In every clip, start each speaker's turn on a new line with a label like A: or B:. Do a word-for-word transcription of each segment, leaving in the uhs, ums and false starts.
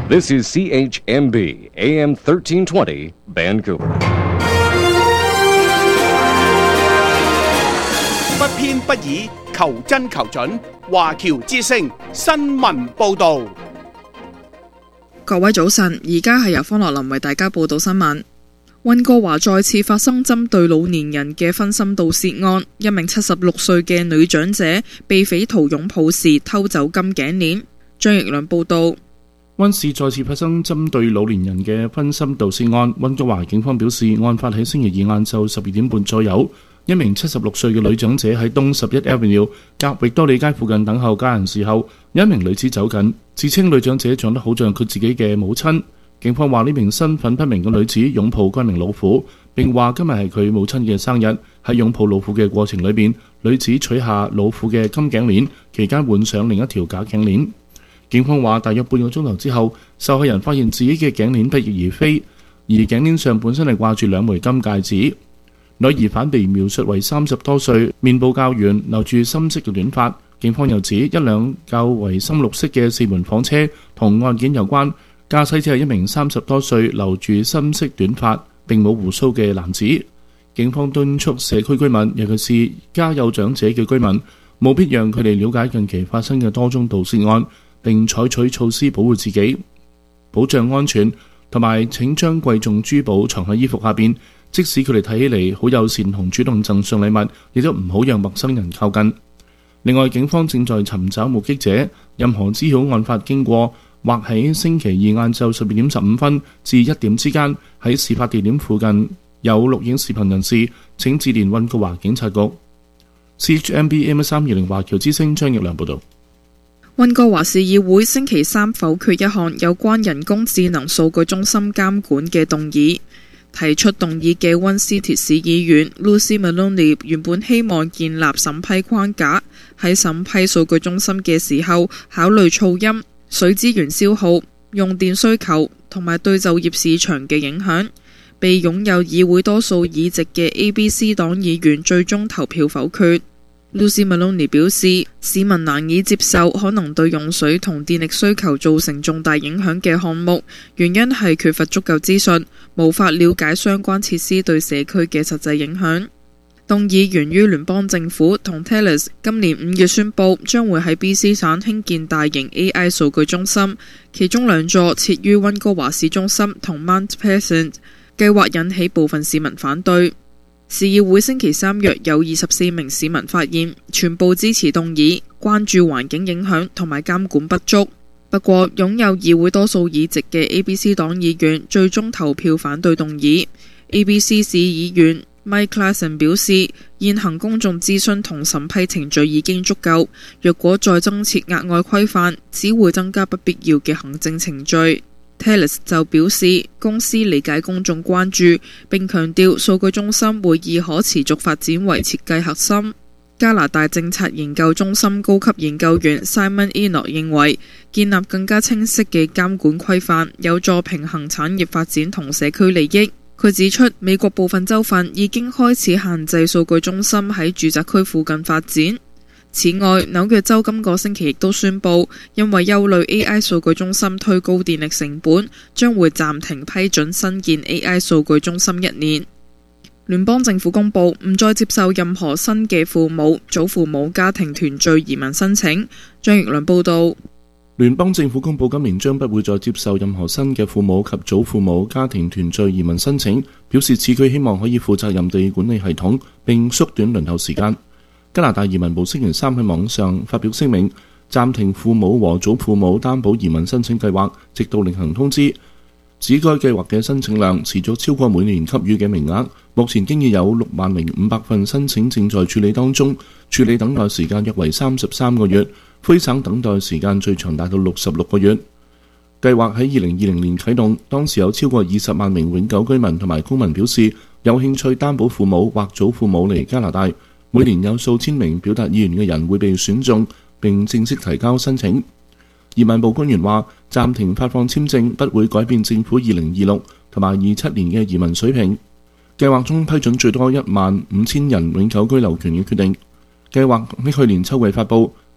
A: This is C H M B, A M thirteen twenty, Vancouver.
B: 不偏不倚，求真求準。華僑之聲新聞報導。
C: 各位早晨，而家係由方樂林為大家報道新聞。溫哥華再次發生針對老年人嘅分心盜竊案，一名七十六歲嘅女長者被匪徒擁抱時偷走金頸鏈。張奕良報道。
D: 溫市再次發生針對老年人嘅分心盜竊案。溫哥華警方表示，案發喺星期二晏晝十二點半左右，一名七十六歲嘅女長者喺東十一 Avenue 格域多利街附近等候家人時候，有一名女子走近，自稱女長者長得好像佢自己嘅母親。警方話呢名身份不明嘅女子擁抱該名老婦，並話今日係佢母親嘅生日。喺擁抱老婦嘅過程裏邊，女子取下老婦嘅金頸鏈，期間換上另一條假頸鏈。警方話，大約半個鐘頭之後，受害人發現自己嘅頸鏈不翼而飛，而頸鏈上本身係掛住兩枚金戒指。女疑犯被描述為三十多歲，面部較圓，留住深色嘅短髮。警方又指一輛較為深綠色嘅四門房車同案件有關，駕駛者係一名三十多歲，留住深色短髮並冇鬍鬚嘅男子。警方敦促社區居民，尤其是家有長者嘅居民，務必讓佢哋了解近期發生嘅多宗盜竊案，並採取措施保護自己、保障安全，同埋請將貴重珠寶藏喺衣服下邊，即使佢哋睇起嚟好友善同主動贈送禮物，亦都唔好讓陌生人靠近。另外，警方正在尋找目擊者，任何知曉案發經過或喺星期二晏晝十二點十五分至一點之間喺事發地點附近有錄影視頻人士，請致電溫哥華警察局。C H M B M 三二零華僑之聲張奕良報道。
C: 溫哥華市議會星期三否決一項有關人工智能數據中心監管嘅動議。提出動議嘅溫斯鐵市議員 Lucy Maloney 原本希望建立審批框架，喺審批數據中心嘅時候考慮噪音、水資源消耗、用電需求同埋對就業市場嘅影響。被擁有議會多數議席嘅 A B C 黨議員最終投票否決。Lucy Maloney 表示，市民難以接受可能對用水同電力需求造成重大影響嘅項目，原因係缺乏足夠資訊，無法了解相關設施對社區嘅實際影響。動議源於聯邦政府同 Telus 今年五月宣布將會喺 B C 省興建大型 A I 數據中心，其中兩座設於溫哥華市中心同 Mount Pleasant， 計劃引起部分市民反對。市議會星期三約有二十四名市民發言，全部支持動議，關注環境影響同埋監管不足。不過，擁有議會多數議席嘅 A B C 黨議員最終投票反對動議。A B C 市議員 Mike Klassen 表示，現行公眾諮詢同審批程序已經足夠，若果再增設額外規範，只會增加不必要嘅行政程序。Telus 就表示，公司理解公眾關注，並強調數據中心會以可持續發展為設計核心。加拿大政策研究中心高級研究員 Simon Enoch 認為，建立更加清晰嘅監管規範，有助平衡產業發展同社區利益。佢指出，美國部分州份已經開始限制數據中心喺住宅區附近發展。此外，紐約州今個星期亦都宣布，因為憂慮 A I 數據中心推高電力成本，將會暫停批准新建 A I 數據中心一年。聯邦政府公布唔再接受任何新嘅父母、祖父母家庭團聚移民申請。張奕良報道。
D: 聯邦政府公布今年將不會再接受任何新嘅父母及祖父母家庭團聚移民申請，表示此舉希望可以負責任地管理系統並縮短輪候時間。加拿大移民部星期三喺網上發表聲明，暫停父母和祖父母擔保移民申請計劃，直到另行通知。指該計劃嘅申請量持續超過每年給予嘅名額，目前經已有六萬零五百份申請正在處理當中，處理等待時間約為三十三個月，魁省等待時間最長達到六十六個月。計劃喺二零二零年啟動，當時有超過二十萬名永久居民同埋公民表示有興趣擔保父母或祖父母嚟加拿大。每年有數千名表達意願嘅人會被選中並正式提交申請。移民部官員話，暫停發放簽證不會改變政府二零二六同埋二七年嘅移民水平。計劃中批准最多一萬五千人永久居留權嘅決定。計劃喺去年秋季發布，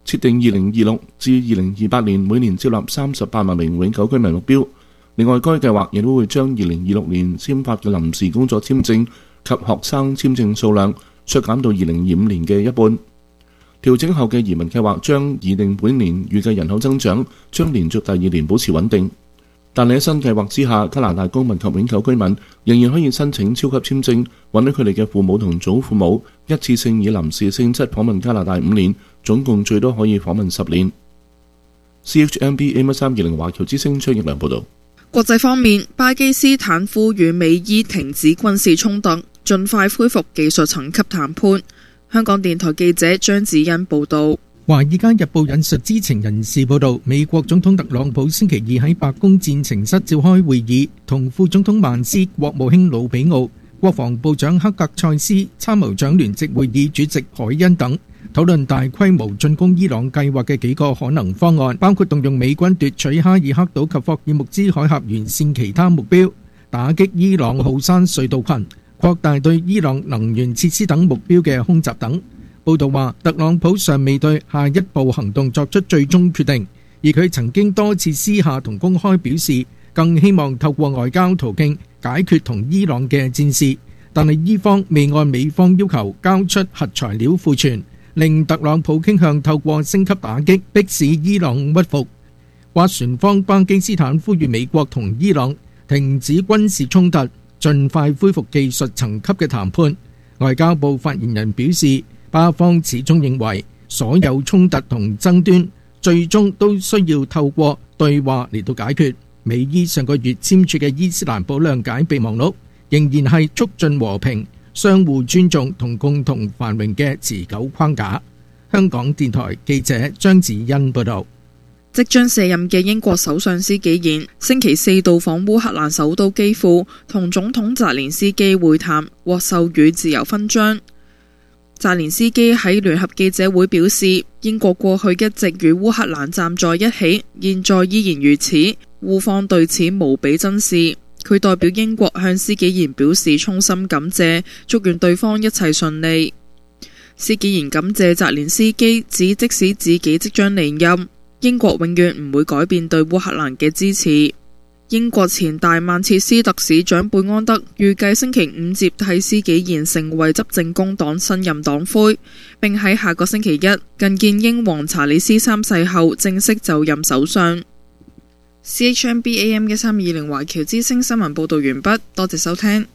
D: 設定二零二六至二零二八年每年接納三十八萬名永久居民目標。另外，該計劃亦都會將二零二六年簽發嘅臨時工作簽證及學生簽證數量削減到二零二五年嘅一半。調整後嘅移民計劃將擬定本年預計人口增長將連續第二年保持穩定。但喺新計劃之下，加拿大公民及永久居民仍然可以申請超級簽證，允許佢哋嘅父母同祖父母一次性以臨時性質訪問加拿大五年，總共最多可以訪問十年。C H M B A M 三二零華僑之聲張益良報導。
C: 國際方面，巴基斯坦呼籲美伊停止軍事衝突，盡快恢復技術層級談判。香港電台記者張子欣報導。
E: 《華爾街日報》引述知情人士報導，美國總統特朗普星期二喺白宮戰情室召開會議，同副總統曼斯、國務卿魯比奧、國防部長克格塞斯、參謀長聯席會議主席海恩等討論大規模進攻伊朗計劃嘅幾個可能方案，包括動用美軍奪取哈爾克島及霍爾木茲海峽沿線其他目標，打擊伊朗浩山隧道群，擴大對伊朗能源設施等目標嘅空襲等。報道話，特朗普尚未對下一步行動作出最終決定，而佢曾經多次私下同公開表示，更希望透過外交途徑解決同伊朗嘅戰事，但係伊方未按美方要求交出核材料庫存，令特朗普傾向透過升級打擊迫使伊朗屈服。斡旋方巴基斯坦呼籲美國同伊朗停止軍事衝突，盡快恢復技術層級嘅談判。外交部發言人表示，巴方始終認為所有衝突同爭端最終都需要透過對話嚟到解決。美伊上個月簽署嘅伊斯蘭堡諒解備忘錄仍然係促進和平、相互尊重同共同繁榮嘅持久框架。香港電台記者張子欣報道。
C: 即將卸任嘅英國首相施紀賢星期四到訪烏克蘭首都基輔，同總統澤連斯基會談，獲授予自由勳章。澤連斯基喺聯合記者會表示，英國過去一直與烏克蘭站在一起，現在依然如此，烏方對此無比珍視。佢代表英國向施紀賢表示衷心感謝，祝願對方一切順利。施紀賢感謝澤連斯基，指即使自己即將離任，英國永遠唔會改變對烏克蘭嘅支持。英國前大曼徹斯特市長貝安德預計星期五接替施紀賢成為執政工黨新任黨魁，並喺下個星期一覲見英皇查理斯三世後正式就任首相。C H M B A M 一三二零華僑之聲新聞報道完畢，多謝收聽。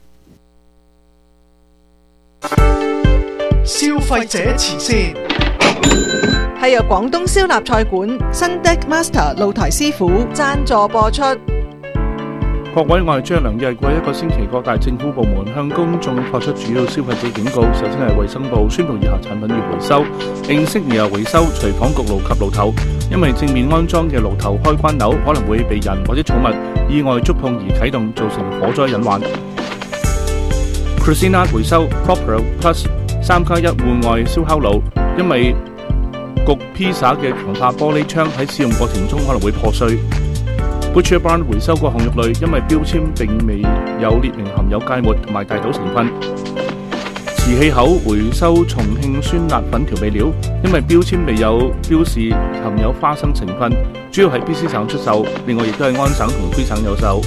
B: 消費者慈善
F: 係由廣東燒臘菜館新 Deck Master 露台師傅贊助播出。
D: 各位，我係張良。日過一個星期，各大政府部門向公眾發出主要消費者警告。首先係衛生部宣布以下產品要回收：Insignia回收廚房焗爐及爐頭，因為正面安裝嘅爐頭開關鈕可能會被人或者寵物意外觸碰而啟動，造成火災隱患。Cucina 回收 Proper Plus 三加一戶外燒烤爐，因為焗披薩嘅強化玻璃窗喺使用過程中可能會破碎。Butcher Barn 回收各項肉類，因為標籤並未有列明含有芥末同埋大豆成分。瓷器口回收重慶酸辣粉調味料，因為標籤未有標示含有花生成分，主要喺 B C 省出售，另外亦都係安省同魁省有售。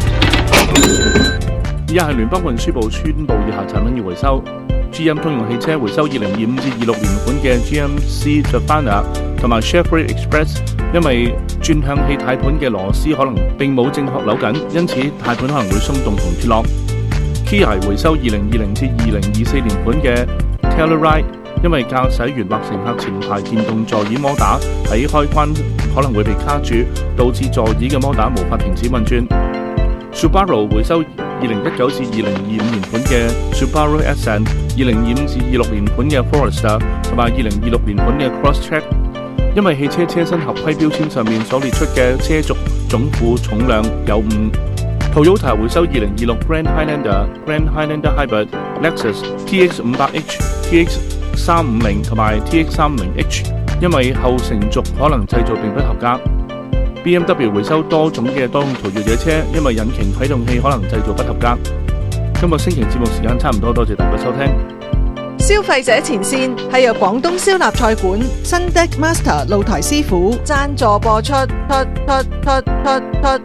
D: 以下係聯邦運輸部宣布以下產品要回收。G M 通用汽車回收二零二五至二六年款嘅 G M C Savannah 同埋 Chevrolet Express， 因為轉向器軚盤嘅螺絲可能並冇正確扭緊，因此軚盤可能會鬆動同脫落。Kia 回收二零二零至二零二四年款嘅 Telluride， 因為駕駛員或乘客前排電動座椅摩打喺開關可能會被卡住，導致座椅嘅摩打無法停止運轉。Subaru 回收二零一九至二零二五年款嘅 Subaru Ascent， 二零二五至二六年款嘅 Forester 同埋二零二六年款嘅 Crosstrek， 因為汽車車身合規標籤上面所列出嘅車軸總負重量有誤。Toyota 回收二零二六 Grand Highlander、Grand Highlander Hybrid、Lexus T X 五百 H、T X 三五零同埋 T X 三五零 H， 因為後承軸可能製造並不合格。B M W 回收多種嘅多用途越野車，因為引擎啟動器可能製造不合格。今個星期節目時間差唔多，多謝大家收聽。
F: 消消費者前線係由廣東燒臘菜館 Sundeck Master 露台師傅贊助播出。出出出出出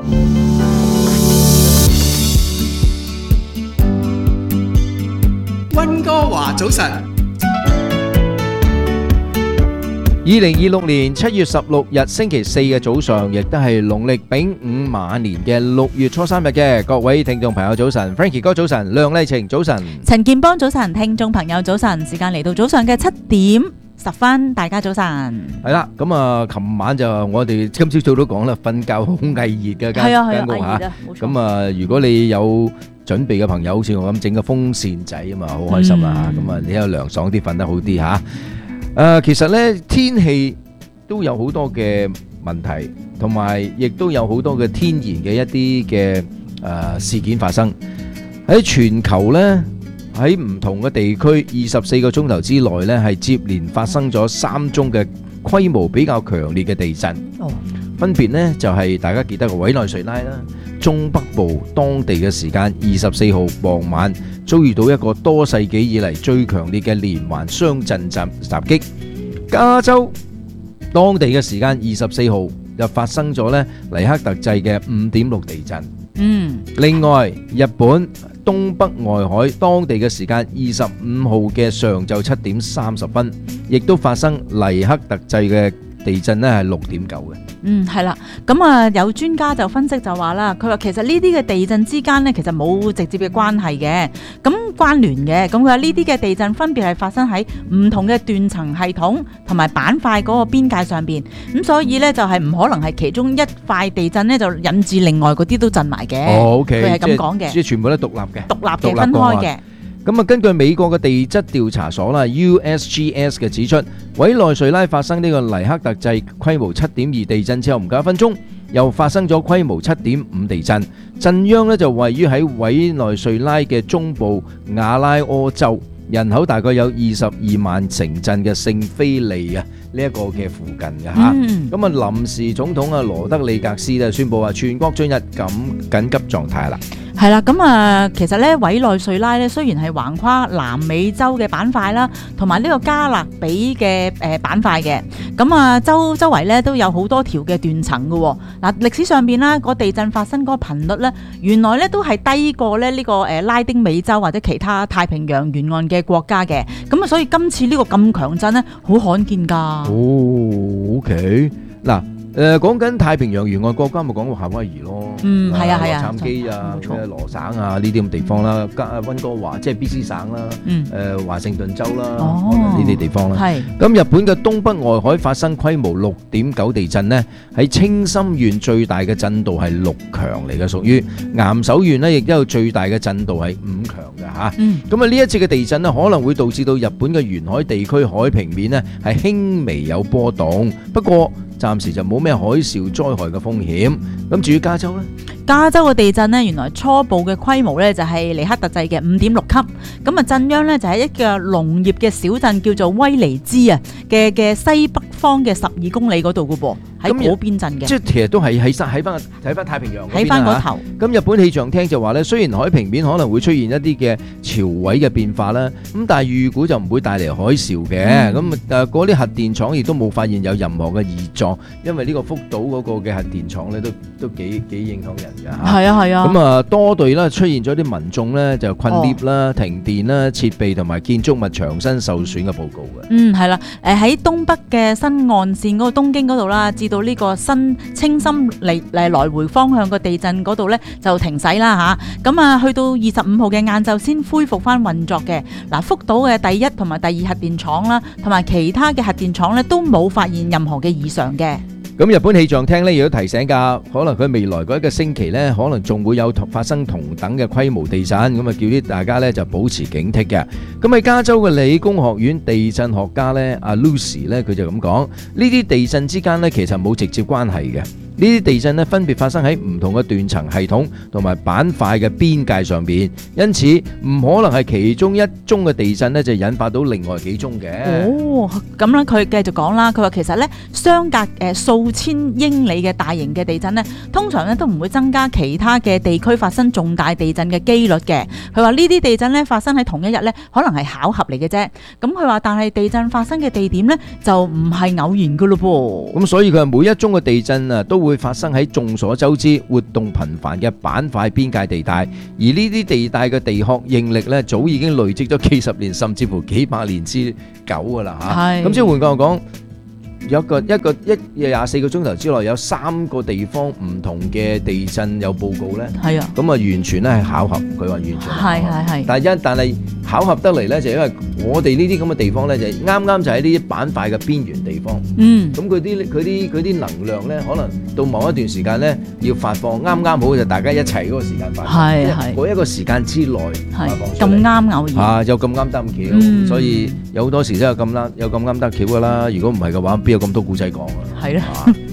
B: 溫哥華早晨，
G: 二零二六年七月十六日星期四嘅早上，亦都係農曆丙午馬年嘅六月初三日嘅。各位聽眾朋友早晨 ，Frankie 哥早晨，梁麗晴早晨，
H: 陳建邦早晨，聽眾朋友早晨，時間嚟到早上嘅七點十分，大家早晨。
G: 係啦，咁啊，琴晚就我哋今朝早都講啦，瞓覺好翳熱嘅間間屋嚇。咁啊，如果你有準備嘅朋友，好似我咁整個風扇仔啊嘛，好開心啊！咁啊，你有涼爽啲，瞓得好啲嚇。誒，其實咧天氣都有好多嘅問題，同埋亦都有好多嘅天然嘅一啲嘅誒事件發生喺全球咧。喺唔同嘅地區，二十四個鐘頭之內咧，係接連發生咗三宗嘅規模比較強烈嘅地震。哦，分別呢就係大家記得嘅委內瑞拉啦，中北部當地嘅時間二十四號傍晚遭遇到一個多世紀以嚟最強烈嘅連環雙震襲襲擊。加州當地嘅時間二十四號就發生咗咧黎克特制嘅五點六地震。嗯，另外日本東北外海當地嘅時間二十五號嘅上晝七點三十分，亦都發生黎克特制嘅地震呢係六點九嘅。
H: 嗯，係啦，咁啊有專家就分析就話啦，佢話其實呢啲嘅地震之間呢，其實冇直接嘅關係嘅，咁關聯嘅，咁佢話呢啲嘅地震分別係發生喺唔同嘅斷層系統同埋板塊嗰個邊界上邊，咁所以呢，就係唔可能係其中一塊地震呢就引致另外嗰啲都震埋嘅。
G: 哦 ，OK，
H: 佢係咁講嘅，
G: 即係全部都獨立嘅，
H: 獨立嘅，分開嘅。
G: 咁啊，根據美國嘅地質調查所啦 U S G S 嘅指出，委內瑞拉發生呢個黎克特制規模七點二地震之後唔夠一分鐘，又發生咗規模七點五地震，震央呢就位於喺委內瑞拉嘅中部亞拉柯州，人口大概有二十二萬城鎮嘅聖菲利啊呢一個嘅附近嘅嚇。咁啊，臨時總統啊羅德里格斯咧宣布話全國進入緊緊急狀態啦。
H: 係啦，咁啊，其實咧委內瑞拉咧雖然係橫跨南美洲嘅板塊啦，同埋呢個加勒比嘅誒板塊嘅，咁啊周周圍咧都有好多條嘅斷層嘅。嗱，歷史上邊啦，個地震發生嗰個頻率咧，原來咧都係低過咧呢個誒拉丁美洲或者其他太平洋沿岸嘅國家嘅，咁啊所以今次呢個咁強震咧，好罕見㗎。
G: 哦 ，OK， 嗱。誒講緊太平洋沿岸國家，咪講過夏威夷咯，
H: 嗯，係啊係啊，
G: 洛杉磯啊，咩羅省啊呢啲咁地方啦，加溫哥華即係 B C 省啦，誒華盛頓州啦，呢啲地方啦。係。咁日本嘅東北外海發生規模六點九地震呢，喺青森縣最大嘅震度係六強嚟嘅，屬於岩手縣呢亦都有最大嘅震度係五強嘅嚇。咁啊呢一次嘅地震呢，可能會導致到日本嘅沿海地區海平面呢係輕微有波動，不過暫時就冇咩海嘯災害嘅風險。咁至於加州呢？
H: 加州嘅地震呢，原來初步嘅規模呢就係黎克特制嘅五點六級。咁啊，震央呢就係一個農業嘅小鎮叫做威尼茲啊嘅嘅西北方嘅十二公里嗰度嘅噃，喺嗰邊震嘅。即係其實都係喺喺翻喺翻太平洋喺翻嗰頭。咁日本氣象廳就話呢，雖然海平面可能會出現一啲嘅潮位嘅變化啦，咁但係預估就唔會帶嚟海嘯嘅。咁誒嗰啲核電廠亦都冇發現有任何嘅異狀，因為呢個福島嗰個嘅核電廠呢都都幾幾影響人。 係啊係啊，
G: 咁啊多隊啦出現咗啲民眾咧就困 lift 啦、停電啦、設備同埋建築物牆身受損嘅報告嘅。嗯，係啦，誒喺東北嘅新岸線嗰個東京嗰度啦，至到呢個新青森嚟嚟來回方向個地震嗰度咧就停駛啦嚇。咁啊去到二十五號嘅晏晝先恢復翻運作嘅。嗱，福島嘅第一同埋第二核電廠啦，同埋其他嘅核電廠咧都冇發現任何嘅異常嘅。咁日本氣象廳咧亦都提醒㗎，可能佢未來嗰一個星期咧，可能仲會有發生同等嘅規模地震，咁啊叫啲大家咧就保持警惕嘅。咁喺加州嘅理工學院地震學家咧，阿 Lucy 咧佢就咁講，呢啲地震之間咧其實冇直接關係嘅。 呢啲地震咧分別發生喺唔同嘅斷層系統同埋板塊嘅邊界上邊，因此唔可能係其中一宗嘅地震咧就引發到另外幾宗嘅。
H: 哦，咁咧佢繼續講啦，佢話其實咧相隔誒數千英里嘅大型嘅地震咧，通常咧都唔會增加其他嘅地區發生重大地震嘅機率嘅。佢話呢啲地震咧發生喺同一日咧，可能係巧合嚟嘅啫。咁佢話但係地震發生嘅地點咧就唔係偶然噶咯噃。
G: 咁所以佢話每一宗嘅地震啊都會發生喺眾所周知活動頻繁嘅板塊邊界地帶，而呢啲地帶嘅地殼應力咧早已經累積咗幾十年甚至乎幾百年之久噶啦嚇。咁即係換句話講，有一個一個一廿四個鐘頭之內有三個地方唔同嘅地震有報告咧，
H: 係啊，
G: 咁啊完全咧係巧合，佢話完全
H: 係係係，
G: 但係一但係巧合得嚟咧，就因為我哋呢啲咁嘅地方咧，就啱啱就喺呢啲板塊嘅邊緣地方，
H: 嗯，
G: 咁佢啲佢啲佢啲能量咧，可能到某一段時間咧要發放，啱啱好就大家一齊嗰個時間發放，
H: 係係
G: 嗰一個時間之內發放
H: 咁啱偶然
G: 啊，有咁啱得咁巧，嗯、所以有好多時都有咁啱有咁啱得巧噶啦。如果唔係嘅話，邊有咁多故仔講啊？
H: 係啦。